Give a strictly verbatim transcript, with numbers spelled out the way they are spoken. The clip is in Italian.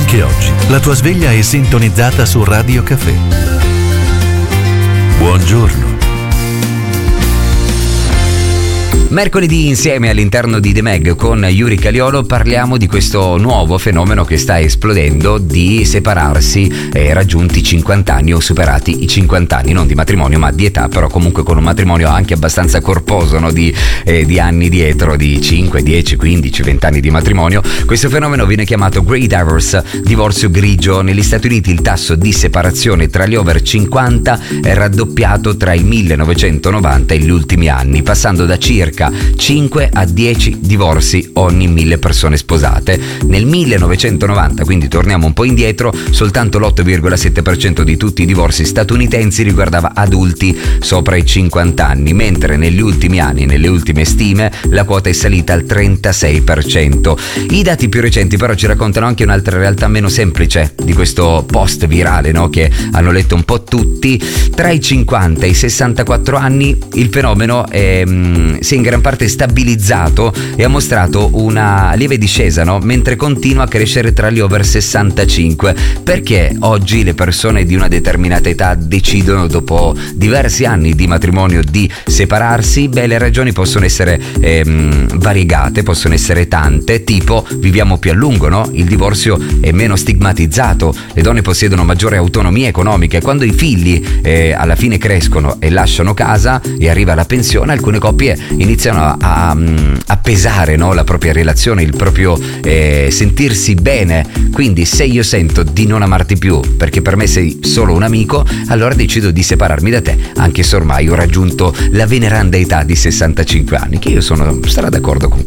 Anche oggi la tua sveglia è sintonizzata su Radio Caffè. Buongiorno. Mercoledì insieme all'interno di The Mag con Yuri Caliolo parliamo di questo nuovo fenomeno che sta esplodendo di separarsi eh, raggiunti cinquanta anni o superati i cinquanta anni, non di matrimonio ma di età, però comunque con un matrimonio anche abbastanza corposo, no? di, eh, di anni dietro, di cinque, dieci, quindici, venti anni di matrimonio. Questo fenomeno viene chiamato Grey Divorce, divorzio grigio. Negli Stati Uniti il tasso di separazione tra gli over cinquanta è raddoppiato tra il millenovecentonovanta e gli ultimi anni, passando da circa cinque a dieci divorzi ogni mille persone sposate. Nel millenovecentonovanta, quindi torniamo un po' indietro, soltanto l'otto virgola sette per cento di tutti i divorzi statunitensi riguardava adulti sopra i cinquanta anni, mentre negli ultimi anni, nelle ultime stime, la quota è salita al trentasei per cento. I dati più recenti però ci raccontano anche un'altra realtà meno semplice di questo post virale, no? Che hanno letto un po' tutti. Tra i cinquanta e i sessantaquattro anni il fenomeno è, mh, si è in gran parte stabilizzato e ha mostrato una lieve discesa, no? Mentre continua a crescere tra gli over sessantacinque. Perché oggi le persone di una determinata età decidono dopo diversi anni di matrimonio di separarsi? Beh, le ragioni possono essere ehm, variegate, possono essere tante, tipo viviamo più a lungo, no? Il divorzio è meno stigmatizzato, le donne possiedono maggiore autonomia economica e quando i figli eh, alla fine crescono e lasciano casa e arriva la pensione, alcune coppie iniziano a, a, a pesare, no? La propria relazione, il proprio eh, sentirsi bene. Quindi se io sento di non amarti più perché per me sei solo un amico, allora decido di separarmi da te, anche se ormai ho raggiunto la veneranda età di sessantacinque anni, che io sono sarà d'accordo con